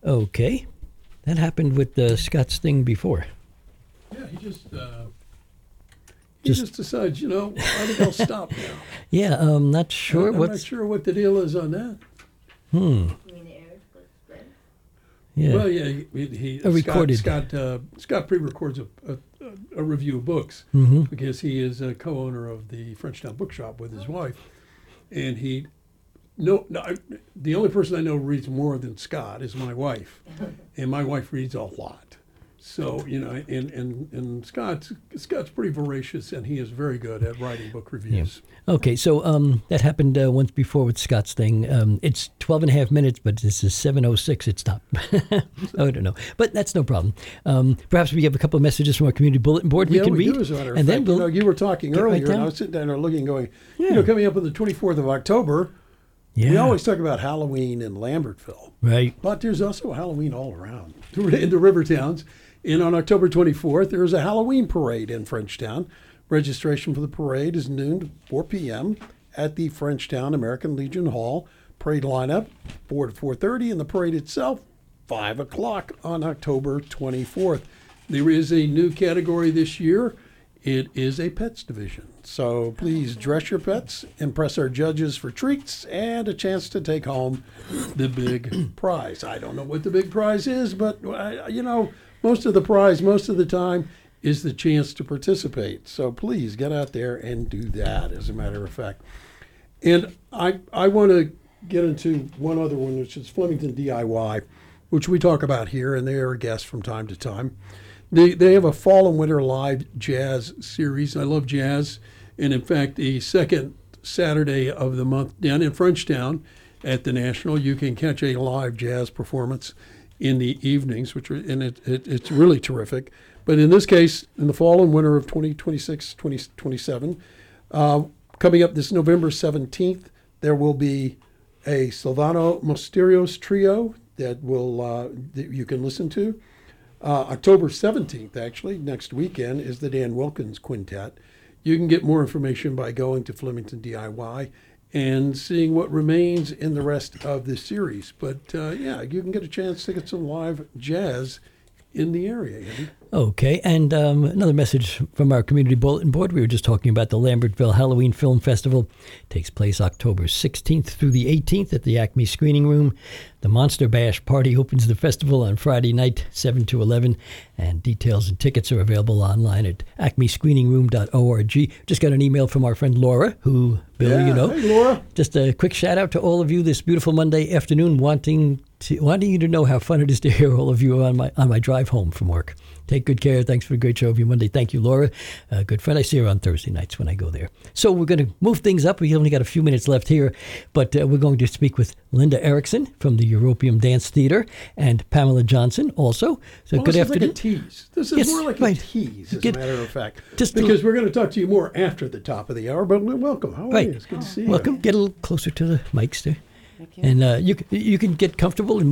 Okay. That happened with Scott's thing before. Yeah, he just decides, I think I'll stop now. Yeah, not sure I'm not sure what the deal is on that. Hmm. You mean the air split? Yeah. Well, yeah, he recorded. Scott pre-records a review of books Mm-hmm. because he is a co-owner of the Frenchtown Bookshop with his wife, and the only person I know reads more than Scott is my wife, and my wife reads a lot. So and Scott's pretty voracious, and he is very good at writing book reviews. Okay, so that happened once before with Scott's thing. It's 12 and a half minutes, but this is 7:06. It stopped. I don't know, but that's no problem. Perhaps we have a couple of messages from our community bulletin board we can read, do, as a matter of and fact. then we'll. You were talking get right earlier, and down. I was sitting down there looking, going, Yeah. coming up on the 24th of October. Yeah. We always talk about Halloween in Lambertville, Right. but there's also Halloween all around in the river towns. And on October 24th, there is a Halloween parade in Frenchtown. Registration for the parade is noon to 4 p.m. at the Frenchtown American Legion Hall. Parade lineup 4 to 4:30, and the parade itself 5 o'clock on October 24th. There is a new category this year. It is a pets division. So please dress your pets, impress our judges for treats, and a chance to take home the big prize. I don't know what the big prize is, but most of the prize, most of the time, is the chance to participate. So please get out there and do that, as a matter of fact. And I want to get into one other one, which is Flemington DIY, which we talk about here, and they are a guest from time to time. They have a fall and winter live jazz series. I love jazz. And in fact, the second Saturday of the month down in Frenchtown at the National, you can catch a live jazz performance in the evenings, it's really terrific. But in this case, in the fall and winter of 2026, 2027, coming up this November 17th, there will be a Silvano Mosterios trio that you can listen to. October 17th, actually, next weekend, is the Dan Wilkins Quintet. You can get more information by going to Flemington DIY and seeing what remains in the rest of this series. But you can get a chance to get some live jazz in the area, Andy. Okay, and another message from our community bulletin board. We were just talking about the Lambertville Halloween Film Festival. It takes place October 16th through the 18th at the Acme Screening Room. The Monster Bash Party opens the festival on Friday night, 7 to 11, and details and tickets are available online at acmescreeningroom.org. Just got an email from our friend Laura, who, Bill, Hey, Laura. Just a quick shout out to all of you this beautiful Monday afternoon, wanting you to know how fun it is to hear all of you on my drive home from work. Take good care. Thanks for a great show every Monday. Thank you, Laura. A good friend. I see her on Thursday nights when I go there. So we're going to move things up. We only got a few minutes left here, but we're going to speak with Linda Erickson from the European Dance Theater and Pamela Johnson also. So good afternoon. This is like a tease. This is more like a tease, as a matter of fact. Because we're going to talk to you more after the top of the hour, but welcome. How are you? It's good to see you. Welcome. Get a little closer to the mics there. And you can get comfortable and